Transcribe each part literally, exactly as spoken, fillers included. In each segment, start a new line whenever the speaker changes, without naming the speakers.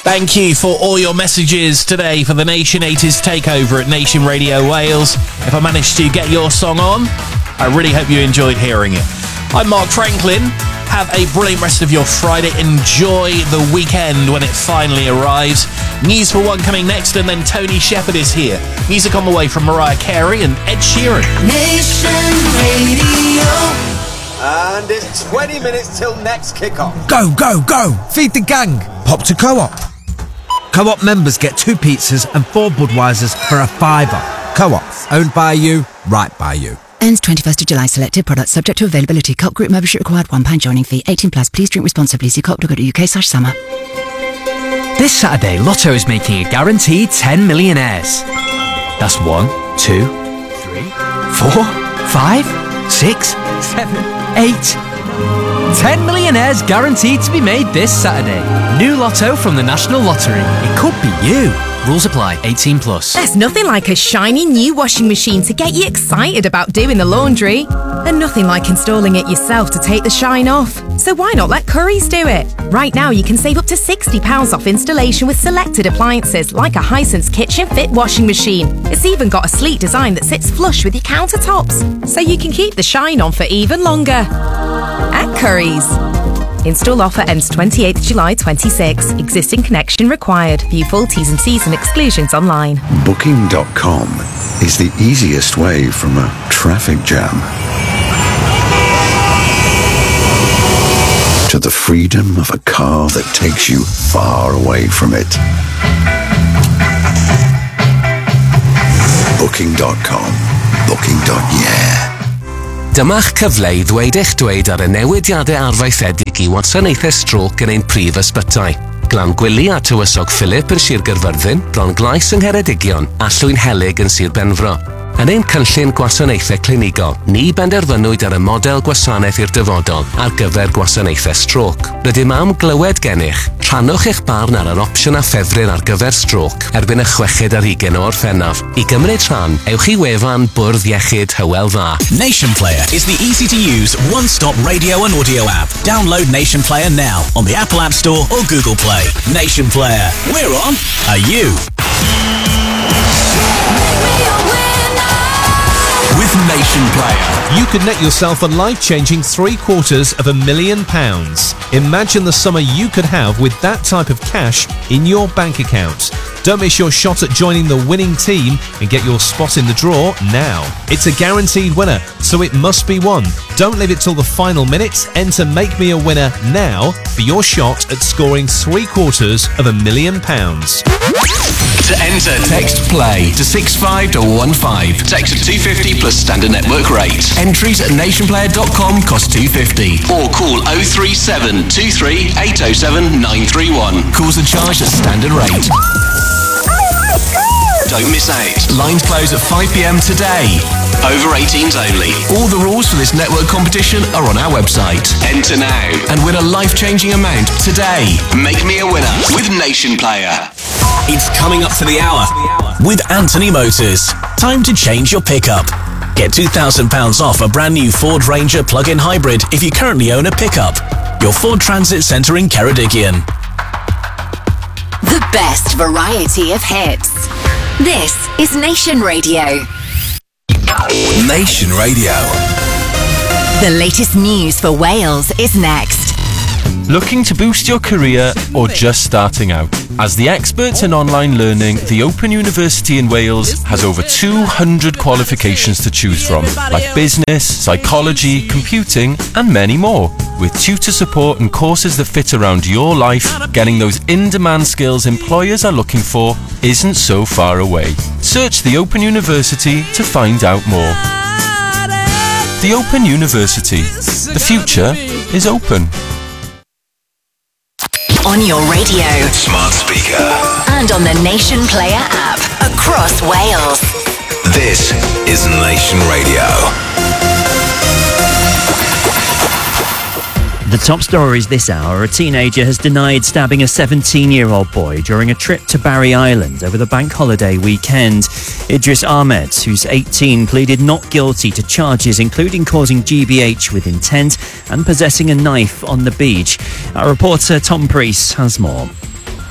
Thank you for all your messages today for the Nation eighties Takeover at Nation Radio Wales. If I managed to get your song on, I really hope you enjoyed hearing it. I'm Mark Franklin. Have a brilliant rest of your Friday. Enjoy the weekend when it finally arrives. News for One coming next, and then Tony Shepard is here. Music on the way from Mariah Carey and Ed Sheeran.
Nation Radio.
And it's twenty minutes till next kickoff.
Go, go, go! Feed the gang! Pop to Co-op. Co-op members get two pizzas and four Budweisers for a fiver. Co-op, owned by you, right by you.
Ends twenty-first of July. Selected products subject to availability. Co-op group membership required. one pound joining fee. eighteen plus. Please drink responsibly. See co op dot co dot uk slash summer.
This Saturday, Lotto is making a guaranteed ten millionaires. That's one, two, three, four, five, six, seven, eight. ten millionaires guaranteed to be made this Saturday. New Lotto from the National Lottery. It could be you. Rules apply. eighteen plus.
There's nothing like a shiny new washing machine to get you excited about doing the laundry. And nothing like installing it yourself to take the shine off. So why not let Currys do it? Right now you can save up to sixty pounds off installation with selected appliances like a Hisense Kitchen Fit washing machine. It's even got a sleek design that sits flush with your countertops, so you can keep the shine on for even longer. At Currys. Install offer ends twenty-eighth of July twenty-six. Existing connection required. View full T's and C's and exclusions online.
Booking dot com is the easiest way from a traffic jam to the freedom of a car that takes you far away from it. Booking dot com. Booking. Yeah.
Dyma'ch cyfle i ddweud eich dweud ar y newidiadau arfaethedig i wasanaethau stroc yn ein prif ysbytai. Glan Gwili a Tywysog Philip yn Sir Gyrfyrddin, Bron Glais yng Ngheredigion a Llwyn Helyg yn Sir Benfro. Yn ein cynllun gwasanaethau clinigol, ni benderfynwyd ar y model gwasanaeth i'r dyfodol ar gyfer gwasanaethau stroc. Rydym am glywed gennych, rhannwch eich barn ar yr opsiwn a ffefryn ar gyfer stroc erbyn y chweched ar hugain o Orffennaf. I gymryd rhan, ewch i wefan Bwrdd Iechyd Hywel Dda.
Nation Player is the easy-to-use, one-stop radio and audio app. Download Nation Player now on the Apple App Store or Google Play. Nation Player, we're on. Are you? With Nation Player,
you could net yourself a life-changing three quarters of a million pounds. Imagine the summer you could have with that type of cash in your bank account. Don't miss your shot at joining the winning team and get your spot in the draw now. It's a guaranteed winner, so it must be won. Don't leave it till the final minute. Enter Make Me a Winner now for your shot at scoring three quarters of a million pounds.
To enter, text PLAY to six five one five. Text at two fifty plus standard network rate. Entries at nationplayer dot com cost two fifty. Or call oh three seven two three eight oh seven nine three one. Calls are charged at standard rate. Don't miss out. Lines close at five p m today. Over eighteens only. All the rules for this network competition are on our website. Enter now and win a life-changing amount today. Make me a winner with Nation Player. It's coming up to the hour with Anthony Motors. Time to change your pickup. Get two thousand pounds off a brand new Ford Ranger plug-in hybrid if you currently own a pickup. Your Ford Transit Centre in Ceredigion.
The best variety of hits. This is Nation Radio.
Nation Radio.
The latest news for Wales is next.
Looking to boost your career or just starting out? As the experts in online learning, the Open University in Wales has over two hundred qualifications to choose from, like business, psychology, computing, and many more. With tutor support and courses that fit around your life, getting those in-demand skills employers are looking for isn't so far away. Search the Open University to find out more. The Open University. The future is open.
On your radio,
smart speaker,
and on the Nation Player app across Wales.
This is Nation Radio.
The top stories this hour: a teenager has denied stabbing a seventeen-year-old boy during a trip to Barry Island over the bank holiday weekend. Idris Ahmed, who's eighteen, pleaded not guilty to charges including causing G B H with intent and possessing a knife on the beach. Our reporter Tom Priest has more.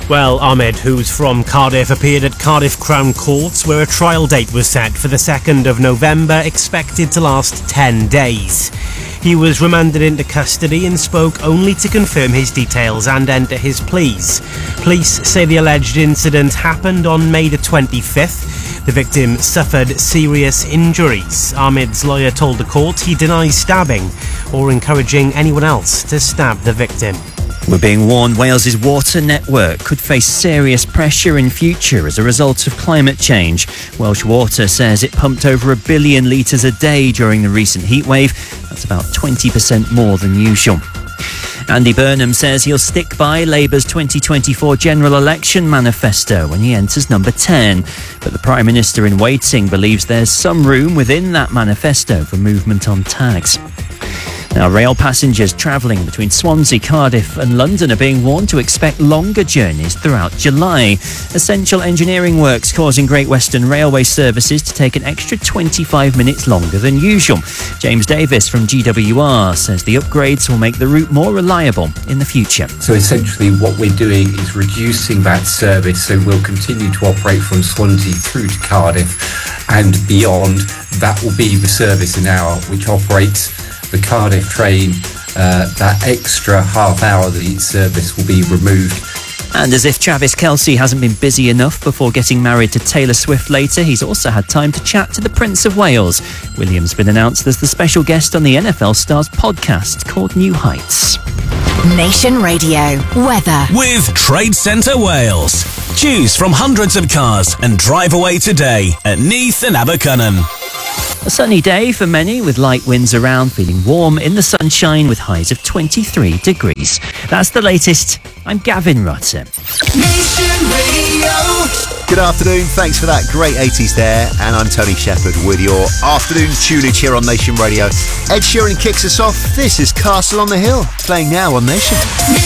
Well, Ahmed, who's from Cardiff, appeared at Cardiff Crown Court, where a trial date was set for the second of November, expected to last ten days. He was remanded into custody and spoke only to confirm his details and enter his pleas. Police say the alleged incident happened on May the twenty-fifth. The victim suffered serious injuries. Ahmed's lawyer told the court he denies stabbing or encouraging anyone else to stab the victim.
We're being warned Wales's water network could face serious pressure in future as a result of climate change. Welsh Water says it pumped over a billion litres a day during the recent heatwave. That's about twenty percent more than usual. Andy Burnham says he'll stick by Labour's twenty twenty-four general election manifesto when he enters number ten. But the Prime Minister in waiting believes there's some room within that manifesto for movement on tax. Now, rail passengers travelling between Swansea, Cardiff and London are being warned to expect longer journeys throughout July. Essential engineering works causing Great Western Railway services to take an extra twenty-five minutes longer than usual. James Davis from G W R says the upgrades will make the route more reliable in the future.
So essentially what we're doing is reducing that service, so we'll continue to operate from Swansea through to Cardiff and beyond. That will be the service an hour which operates the Cardiff train. Uh, that extra half hour that each service will be removed.
And as if Travis Kelce hasn't been busy enough before getting married to Taylor Swift later, he's also had time to chat to the Prince of Wales. William's been announced as the special guest on the N F L Stars podcast called New Heights.
Nation Radio weather
with Trade Centre Wales. Choose from hundreds of cars and drive away today at Neath and Abercynon.
A sunny day for many with light winds around, feeling warm in the sunshine with highs of twenty-three degrees. That's the latest. I'm Gavin Rutter.
Nation Radio.
Good afternoon, thanks for that great eighties there, and I'm Tony Shepherd with your afternoon tunage here on Nation Radio. Ed Sheeran kicks us off. This is Castle on the Hill, playing now on Nation.